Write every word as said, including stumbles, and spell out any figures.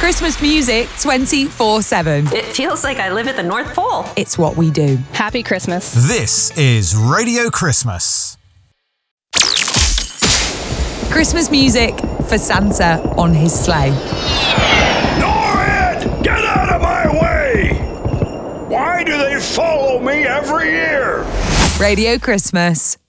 Christmas music twenty-four seven. It feels like I live at the North Pole. It's what we do. Happy Christmas. This is Radio Christmas. Christmas music for Santa on his sleigh. Norrid! Get out of my way! Why do they follow me every year? Radio Christmas.